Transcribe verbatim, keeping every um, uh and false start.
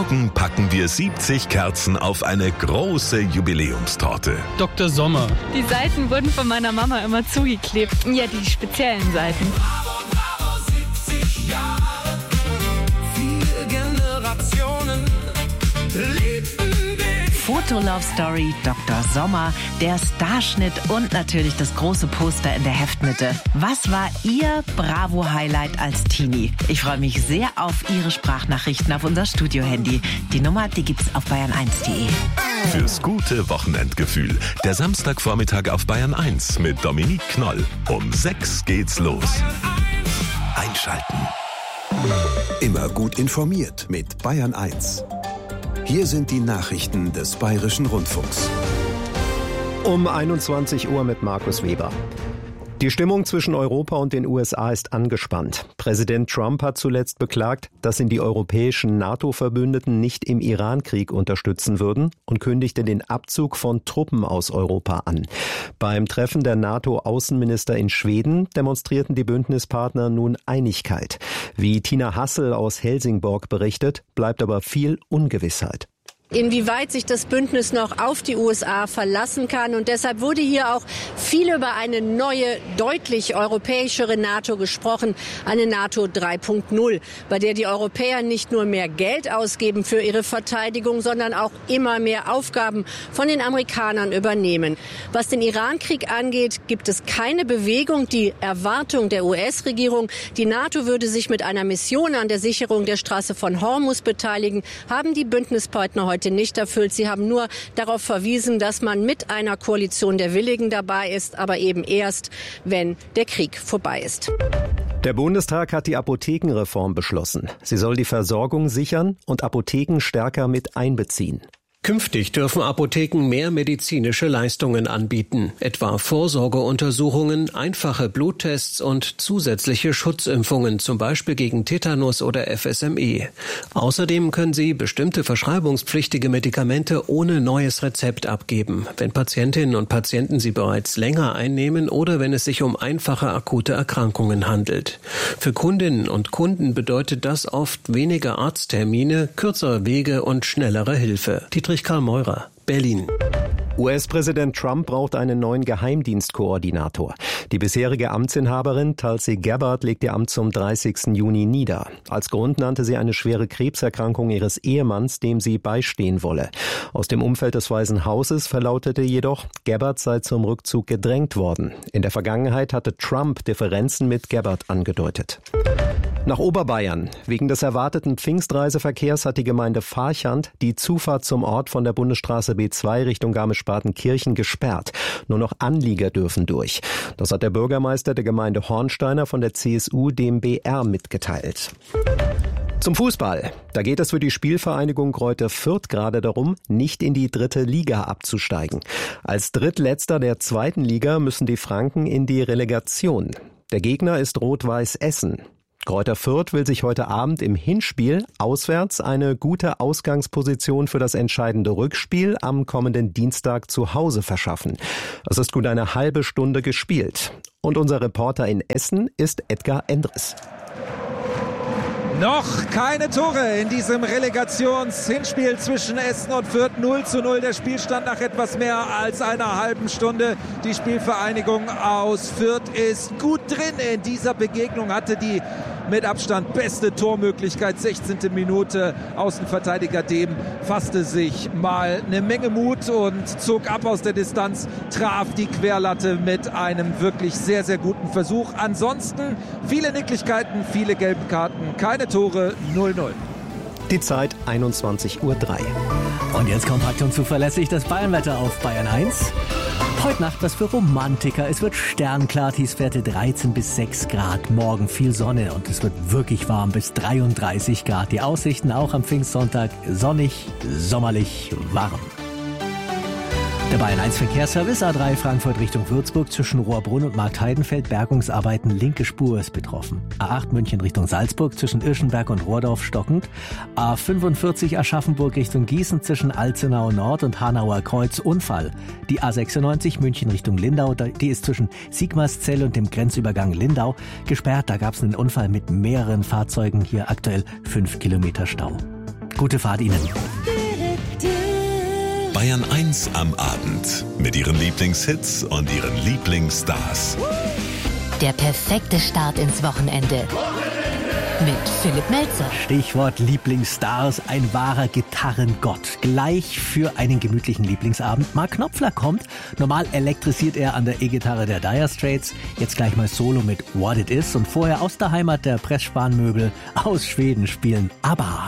Morgen packen wir siebzig Kerzen auf eine große Jubiläumstorte. Doktor Sommer. Die Seiten wurden von meiner Mama immer zugeklebt. Ja, die speziellen Seiten. Bravo, bravo, siebzig Jahre. Vier Generationen liebten dich. Foto-Love Story, Doktor Sommer, der Starschnitt und natürlich das große Poster in der Heftmitte. Was war Ihr Bravo-Highlight als Teenie? Ich freue mich sehr auf Ihre Sprachnachrichten auf unser Studio-Handy. Die Nummer, die gibt's auf bayern eins punkt de. Fürs gute Wochenendgefühl. Der Samstagvormittag auf Bayern eins mit Dominique Knoll. Um sechs geht's los. Einschalten. Immer gut informiert mit Bayern eins. Hier sind die Nachrichten des Bayerischen Rundfunks. Um einundzwanzig Uhr mit Markus Weber. Die Stimmung zwischen Europa und den U S A ist angespannt. Präsident Trump hat zuletzt beklagt, dass ihn die europäischen NATO-Verbündeten nicht im Iran-Krieg unterstützen würden und kündigte den Abzug von Truppen aus Europa an. Beim Treffen der NATO-Außenminister in Schweden demonstrierten die Bündnispartner nun Einigkeit. Wie Tina Hassel aus Helsingborg berichtet, bleibt aber viel Ungewissheit. Inwieweit sich das Bündnis noch auf die U S A verlassen kann. Und deshalb wurde hier auch viel über eine neue, deutlich europäischere NATO gesprochen, eine NATO drei Punkt null, bei der die Europäer nicht nur mehr Geld ausgeben für ihre Verteidigung, sondern auch immer mehr Aufgaben von den Amerikanern übernehmen. Was den Iran-Krieg angeht, gibt es keine Bewegung. Die Erwartung der U S-Regierung, die NATO würde sich mit einer Mission an der Sicherung der Straße von Hormuz beteiligen, haben die Bündnispartner heute nicht erfüllt. Sie haben nur darauf verwiesen, dass man mit einer Koalition der Willigen dabei ist, aber eben erst, wenn der Krieg vorbei ist. Der Bundestag hat die Apothekenreform beschlossen. Sie soll die Versorgung sichern und Apotheken stärker mit einbeziehen. Künftig dürfen Apotheken mehr medizinische Leistungen anbieten, etwa Vorsorgeuntersuchungen, einfache Bluttests und zusätzliche Schutzimpfungen, zum Beispiel gegen Tetanus oder F S M E. Außerdem können sie bestimmte verschreibungspflichtige Medikamente ohne neues Rezept abgeben, wenn Patientinnen und Patienten sie bereits länger einnehmen oder wenn es sich um einfache akute Erkrankungen handelt. Für Kundinnen und Kunden bedeutet das oft weniger Arzttermine, kürzere Wege und schnellere Hilfe. Dietrich Karl Meurer, Berlin. U S-Präsident Trump braucht einen neuen Geheimdienstkoordinator. Die bisherige Amtsinhaberin Tulsi Gabbard legt ihr Amt zum dreißigsten Juni nieder. Als Grund nannte sie eine schwere Krebserkrankung ihres Ehemanns, dem sie beistehen wolle. Aus dem Umfeld des Weißen Hauses verlautete jedoch, Gabbard sei zum Rückzug gedrängt worden. In der Vergangenheit hatte Trump Differenzen mit Gabbard angedeutet. Nach Oberbayern. Wegen des erwarteten Pfingstreiseverkehrs hat die Gemeinde Farchant die Zufahrt zum Ort von der Bundesstraße B zwei Richtung Garmisch-Partenkirchen gesperrt. Nur noch Anlieger dürfen durch. Das hat der Bürgermeister der Gemeinde Hornsteiner von der C S U dem B R mitgeteilt. Zum Fußball. Da geht es für die Spielvereinigung Greuther Fürth gerade darum, nicht in die dritte Liga abzusteigen. Als Drittletzter der zweiten Liga müssen die Franken in die Relegation. Der Gegner ist Rot-Weiß Essen. Greuther Fürth will sich heute Abend im Hinspiel auswärts eine gute Ausgangsposition für das entscheidende Rückspiel am kommenden Dienstag zu Hause verschaffen. Es ist gut eine halbe Stunde gespielt. Und unser Reporter in Essen ist Edgar Endres. Noch keine Tore in diesem Relegations-Hinspiel zwischen Essen und Fürth. null zu null der Spielstand nach etwas mehr als einer halben Stunde. Die Spielvereinigung aus Fürth ist gut drin in dieser Begegnung, hatte die mit Abstand beste Tormöglichkeit. sechzehnte Minute. Außenverteidiger Dehm fasste sich mal eine Menge Mut und zog ab aus der Distanz, traf die Querlatte mit einem wirklich sehr, sehr guten Versuch. Ansonsten viele Nicklichkeiten, viele gelbe Karten, keine Tore, null null. Die Zeit einundzwanzig Uhr drei. Und jetzt kompakt und zuverlässig das Bayernwetter auf Bayern eins. Heute Nacht was für Romantiker. Es wird sternklar, Tiefstwerte dreizehn bis sechs Grad. Morgen viel Sonne und es wird wirklich warm bis dreiunddreißig Grad. Die Aussichten auch am Pfingstsonntag sonnig, sommerlich warm. Der Bayern eins Verkehrsservice A drei Frankfurt Richtung Würzburg zwischen Rohrbrunn und Marktheidenfeld. Bergungsarbeiten, linke Spur ist betroffen. A acht München Richtung Salzburg zwischen Irschenberg und Rohrdorf stockend. A fünfundvierzig Aschaffenburg Richtung Gießen zwischen Alzenau Nord und Hanauer Kreuz Unfall. Die A sechsundneunzig München Richtung Lindau, die ist zwischen Sigmarszell und dem Grenzübergang Lindau gesperrt. Da gab es einen Unfall mit mehreren Fahrzeugen. Hier aktuell fünf Kilometer Stau. Gute Fahrt Ihnen. Bayern eins am Abend mit ihren Lieblingshits und ihren Lieblingsstars. Der perfekte Start ins Wochenende. Mit Philipp Melzer. Stichwort Lieblingsstars, ein wahrer Gitarrengott. Gleich für einen gemütlichen Lieblingsabend. Mark Knopfler kommt. Normal elektrisiert er an der E-Gitarre der Dire Straits. Jetzt gleich mal Solo mit What It Is. Und vorher aus der Heimat der Pressspan-Möbel aus Schweden spielen ABBA.